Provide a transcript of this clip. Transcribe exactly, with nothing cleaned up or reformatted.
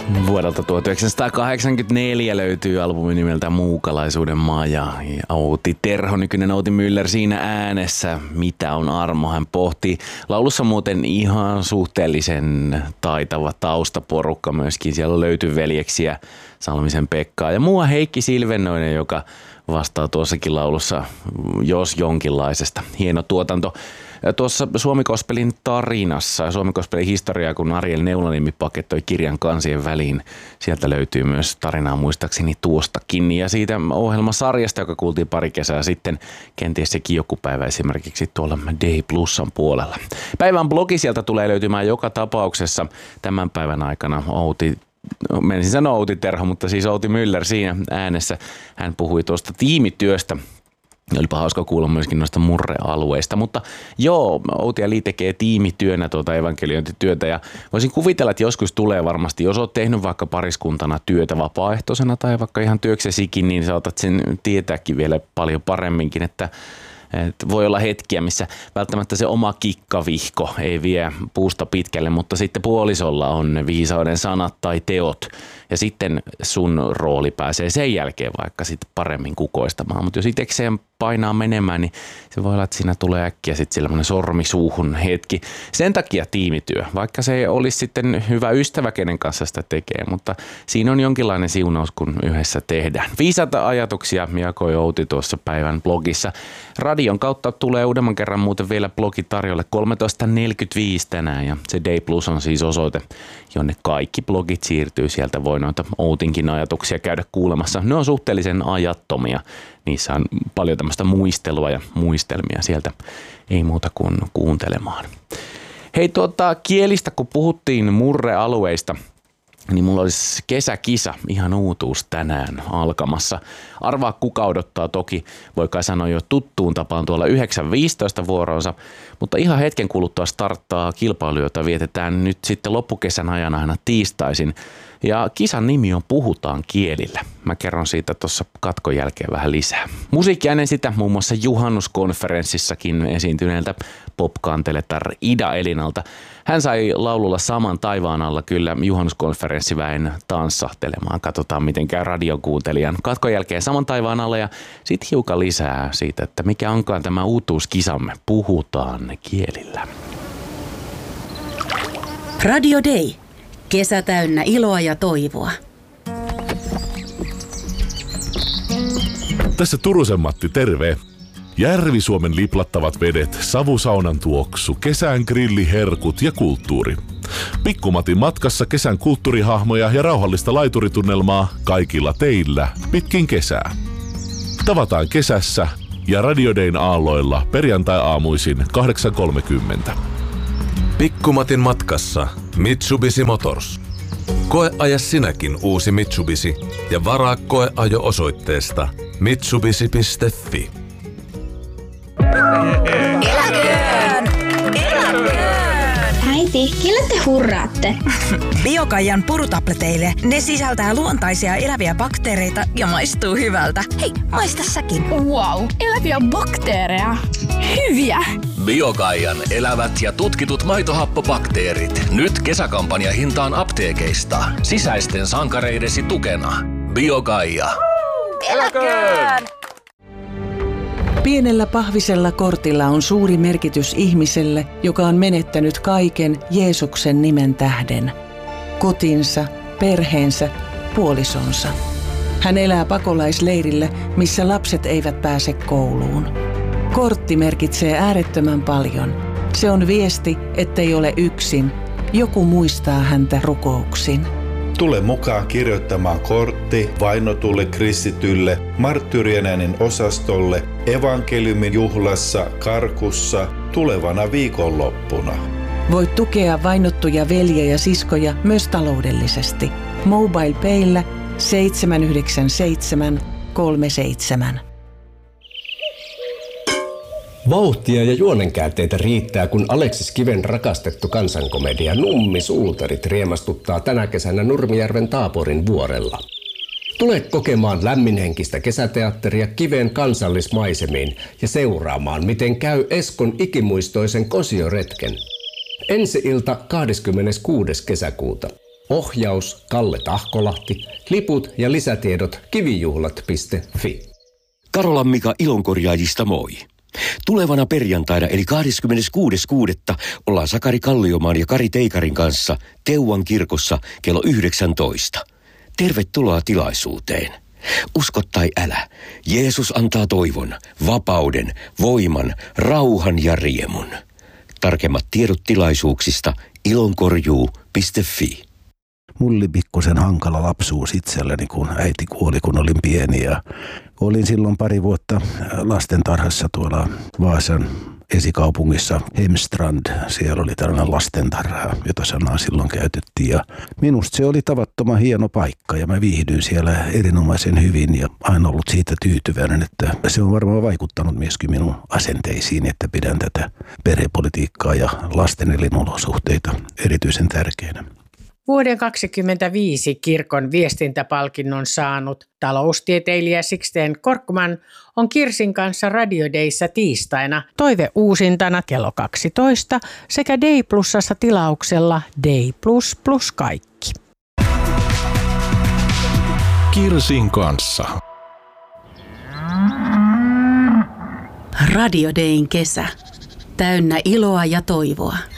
Vuodelta tuhatyhdeksänsataakahdeksankymmentäneljä löytyy albumi nimeltä Muukalaisuuden maja. Outi Terho, nykyinen Outi Müller siinä äänessä. Mitä on armo? Hän pohtii. Laulussa muuten ihan suhteellisen taitava taustaporukka myöskin. Siellä löytyy veljeksiä Salmisen Pekkaa ja mua Heikki Silvennoinen, joka vastaa tuossakin laulussa jos jonkinlaisesta. Hieno tuotanto. Tuossa Suomi Gospelin tarinassa ja Suomi Gospelin historiaa, kun Ariel Neulanimi pakettoi kirjan kansien väliin. Sieltä löytyy myös tarinaa muistaakseni tuostakin. Ja siitä ohjelmasarjasta, joka kuultiin pari kesää sitten, kenties sekin joku päivä esimerkiksi tuolla Day Plusan puolella. Päivän blogi sieltä tulee löytymään joka tapauksessa tämän päivän aikana. Outi Menisin sanoa Outi Terho, mutta siis Outi Müller siinä äänessä. Hän puhui tuosta tiimityöstä. Olipa hauska kuulla myöskin noista murrealueista, mutta joo, Outi ja Li tekee tiimityönä tuota evankeliointityötä ja voisin kuvitella, että joskus tulee varmasti, jos olet tehnyt vaikka pariskuntana työtä vapaaehtoisena tai vaikka ihan työksesikin, niin saatat sen tietääkin vielä paljon paremminkin, että Et voi olla hetkiä, missä välttämättä se oma kikkavihko ei vie puusta pitkälle, mutta sitten puolisolla on ne viisauden sanat tai teot ja sitten sun rooli pääsee sen jälkeen vaikka sitten paremmin kukoistamaan. Mutta jos itsekseen painaa menemään, niin se voi olla, että siinä tulee äkkiä sitten sellainen sormi suuhun hetki. Sen takia tiimityö, vaikka se ei olisi sitten hyvä ystävä, kenen kanssa sitä tekee, mutta siinä on jonkinlainen siunaus, kun yhdessä tehdään. Viisaita ajatuksia jakoi Outi tuossa päivän blogissa. Radion kautta tulee uudemman kerran muuten vielä blogi tarjolle kolmetoista neljäkymmentäviisi tänään ja se Day Plus on siis osoite, jonne kaikki blogit siirtyy. Sieltä voi noita Outinkin ajatuksia käydä kuulemassa. Ne on suhteellisen ajattomia. Niissä on paljon tämmöistä muistelua ja muistelmia sieltä. Ei muuta kuin kuuntelemaan. Hei tuota kielistä, kun puhuttiin murrealueista, niin mulla olisi kesäkisa, ihan uutuus tänään alkamassa. Arvaa kuka odottaa toki, voi kai sanoa jo tuttuun tapaan tuolla yhdeksän viisitoista vuoronsa, mutta ihan hetken kuluttua starttaa kilpailu, jota vietetään nyt sitten loppukesän ajan aina tiistaisin. Ja kisan nimi on Puhutaan kielillä. Mä kerron siitä tuossa katkon jälkeen vähän lisää. Musiikkia ennen sitä muun muassa juhannuskonferenssissakin esiintyneeltä popkanteletar Ida Elinalta. Hän sai laululla Saman taivaan alla kyllä juhannuskonferenssiväen tanssahtelemaan. Katsotaan miten käy radiokuuntelijan katkon jälkeen Saman taivaan alla ja sitten hiukan lisää siitä, että mikä onkaan tämä uutuuskisamme Puhutaan kielillä. Radio Day. Kesä täynnä iloa ja toivoa. Tässä Turusen Matti, terve. Järvi-Suomen liplattavat vedet, savusaunan tuoksu, kesän grilliherkut ja kulttuuri. Pikkumatin matkassa kesän kulttuurihahmoja ja rauhallista laituritunnelmaa kaikilla teillä pitkin kesää. Tavataan kesässä ja Radio Dayn aalloilla perjantai-aamuisin kahdeksan kolmekymmentä. Pikkumatin matkassa Mitsubishi Motors. Koeaja sinäkin uusi Mitsubishi ja varaa koeajo osoitteesta mitsubishi piste fi. Eläköön! Eläköön! Äiti, kelle te hurraatte? Biokaijan purutableteille. Ne sisältää luontaisia eläviä bakteereita ja maistuu hyvältä. Hei, maista säkin. Wow, eläviä bakteereja. Hyviä! Biokaijan elävät ja tutkitut maitohappobakteerit. Nyt kesäkampanja hintaan apteekeista. Sisäisten sankareidesi tukena. Biokaija. Eläköön! Pienellä pahvisella kortilla on suuri merkitys ihmiselle, joka on menettänyt kaiken Jeesuksen nimen tähden. Kotinsa, perheensä, puolisonsa. Hän elää pakolaisleirillä, missä lapset eivät pääse kouluun. Kortti merkitsee äärettömän paljon. Se on viesti, ettei ole yksin. Joku muistaa häntä rukouksin. Tule mukaan kirjoittamaan kortti vainotulle kristitylle, marttyyrien äänen osastolle, evankeliumin juhlassa, Karkussa, tulevana viikonloppuna. Voit tukea vainottuja veljiä ja siskoja myös taloudellisesti. MobilePayllä seitsemän yhdeksän seitsemän kolme seitsemän. Vauhtia ja juonenkäänteitä riittää, kun Aleksis Kiven rakastettu kansankomedia Nummi Suutarit riemastuttaa tänä kesänä Nurmijärven Taaporin vuorella. Tule kokemaan lämminhenkistä kesäteatteria Kiven kansallismaisemiin ja seuraamaan, miten käy Eskon ikimuistoisen kosioretken. Ensi ilta kahdeskymmeneskuudes kesäkuuta. Ohjaus Kalle Tahkolahti, liput ja lisätiedot kivijuhlat piste fi. Karolan Mika ilonkorjaajista moi. Tulevana perjantaina eli kahdeskymmeneskuudes kuudetta ollaan Sakari Kalliomaan ja Kari Teikarin kanssa Teuvan kirkossa kello yhdeksäntoista. Tervetuloa tilaisuuteen. Usko tai älä, Jeesus antaa toivon, vapauden, voiman, rauhan ja riemun. Tarkemmat tiedot tilaisuuksista ilonkorjuu piste fi. Mulla oli pikkusen hankala lapsuus itselleni, kun äiti kuoli, kun olin pieni. Ja olin silloin pari vuotta lastentarhassa tuolla Vaasan esikaupungissa Hemstrand. Siellä oli tällainen lastentarha, jota sanaa silloin käytettiin. Ja minusta se oli tavattoman hieno paikka ja mä viihdyin siellä erinomaisen hyvin ja aina ollut siitä tyytyväinen, että se on varmaan vaikuttanut myöskin minun asenteisiin, että pidän tätä perhepolitiikkaa ja lasten elinolosuhteita erityisen tärkeänä. Vuoden kaksikymmentäviisi kirkon viestintäpalkinnon saanut taloustieteilijä Sixten Korkman on Kirsin kanssa Radio Dayssä tiistaina Toive uusintana kello kaksitoista sekä Day Plusassa tilauksella Day Plus plus kaikki. Kirsin kanssa. Radio Dayn kesä. Täynnä iloa ja toivoa.